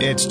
It's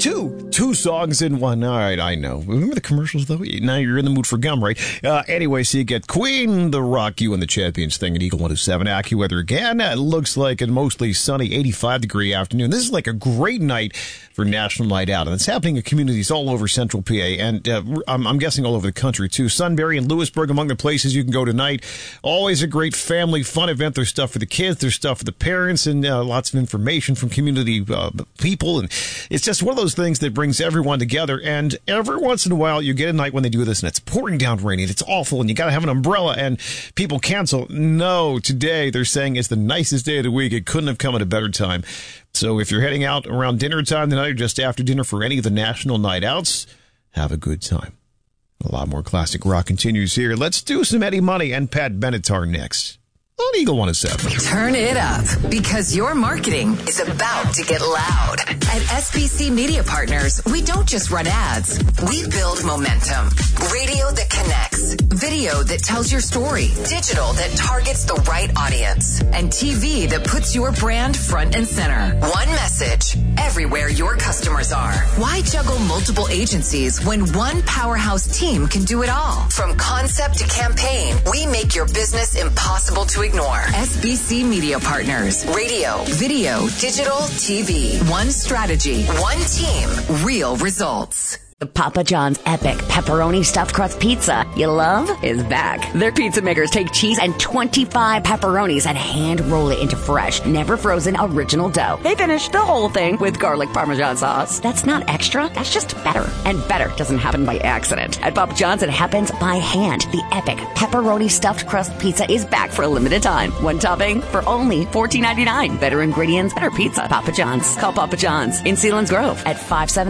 two songs in one. All right, I know. Remember the commercials, though? Now you're in the mood for gum, right? Anyway, so you get Queen, The Rock, You, and the Champions thing at Eagle 107. AccuWeather again. It looks like a mostly sunny 85-degree afternoon. This is like a great night for National Night Out, and it's happening in communities all over Central PA, and I'm guessing all over the country, too. Sunbury and Lewisburg among the places you can go tonight. Always a great family fun event. There's stuff for the kids. There's stuff for the parents, and lots of information from community people, and it's just one of those things that brings everyone together. And every once in a while, you get a night when they do this, and it's pouring down rain, and it's awful, and you got to have an umbrella, and people cancel. No, today they're saying it's the nicest day of the week. It couldn't have come at a better time. So if you're heading out around dinner time tonight or just after dinner for any of the national night outs, have a good time. A lot more classic rock continues here. Let's do some Eddie Money and Pat Benatar next on Eagle 107. Turn it up, because your marketing is about to get loud. At SBC Media Partners, we don't just run ads. We build momentum. Radio that connects. Video that tells your story. Digital that targets the right audience. And TV that puts your brand front and center. One message, everywhere your customers are. Why juggle multiple agencies when one powerhouse team can do it all? From concept to campaign, we make your business impossible to ignore. SBC Media Partners. Radio, video, digital, TV. One strategy, one team, real results. The Papa John's Epic Pepperoni Stuffed Crust Pizza you love is back. Their pizza makers take cheese and 25 pepperonis and hand roll it into fresh, never frozen original dough. They finish the whole thing with garlic Parmesan sauce. That's not extra, that's just better. And better doesn't happen by accident. At Papa John's, it happens by hand. The Epic Pepperoni Stuffed Crust Pizza is back for a limited time. One topping for only $14.99. Better ingredients, better pizza. Papa John's. Call Papa John's in Sealands Grove at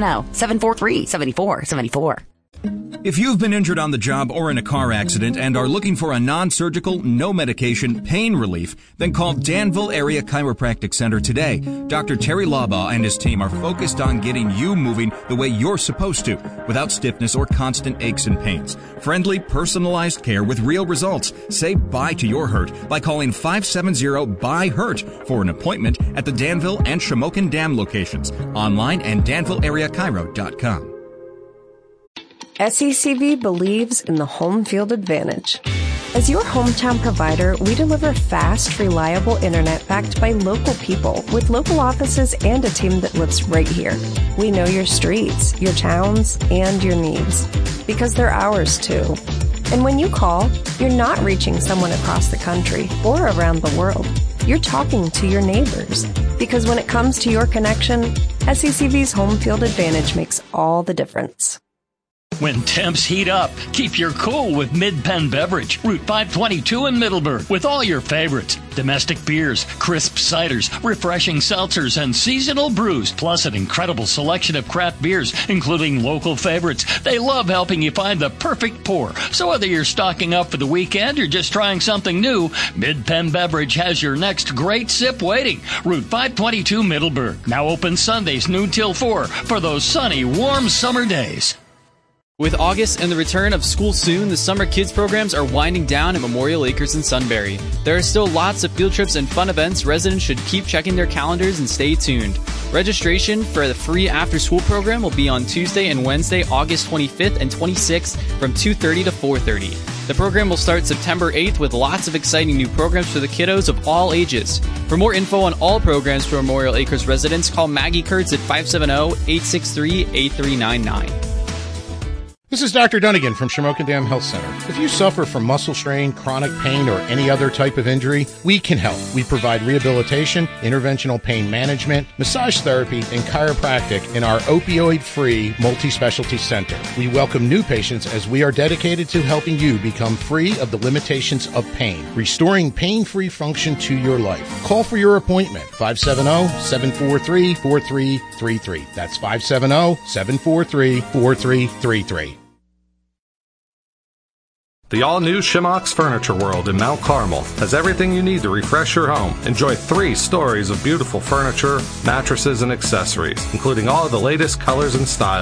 570-743-7474. If you've been injured on the job or in a car accident and are looking for a non-surgical, no medication pain relief, then call Danville Area Chiropractic Center today. Dr. Terry Labaugh and his team are focused on getting you moving the way you're supposed to, without stiffness or constant aches and pains. Friendly, personalized care with real results. Say bye to your hurt by calling 570-BY-HURT for an appointment at the Danville and Shamokin Dam locations. Online and DanvilleAreaChiro.com. SECV believes in the home field advantage. As your hometown provider, we deliver fast, reliable internet backed by local people with local offices and a team that lives right here. We know your streets, your towns, and your needs because they're ours too. And when you call, you're not reaching someone across the country or around the world. You're talking to your neighbors because when it comes to your connection, SECV's home field advantage makes all the difference. When temps heat up, keep your cool with Mid-Penn Beverage, Route 522 in Middleburg, with all your favorites. Domestic beers, crisp ciders, refreshing seltzers, and seasonal brews, plus an incredible selection of craft beers, including local favorites. They love helping you find the perfect pour. So whether you're stocking up for the weekend or just trying something new, Mid-Penn Beverage has your next great sip waiting. Route 522 Middleburg. Now open Sundays noon till 4 for those sunny, warm summer days. With August and the return of school soon, the summer kids programs are winding down at Memorial Acres in Sunbury. There are still lots of field trips and fun events. Residents should keep checking their calendars and stay tuned. Registration for the free after-school program will be on Tuesday and Wednesday, August 25th and 26th from 2:30 to 4:30. The program will start September 8th with lots of exciting new programs for the kiddos of all ages. For more info on all programs for Memorial Acres residents, call Maggie Kurtz at 570-863-8399. This is Dr. Dunnigan from Shamokin Dam Health Center. If you suffer from muscle strain, chronic pain, or any other type of injury, we can help. We provide rehabilitation, interventional pain management, massage therapy, and chiropractic in our opioid-free multi-specialty center. We welcome new patients as we are dedicated to helping you become free of the limitations of pain, restoring pain-free function to your life. Call for your appointment, 570-743-4333. That's 570-743-4333. The all-new Shimox Furniture World in Mount Carmel has everything you need to refresh your home. Enjoy 3 stories of beautiful furniture, mattresses, and accessories, including all of the latest colors and styles.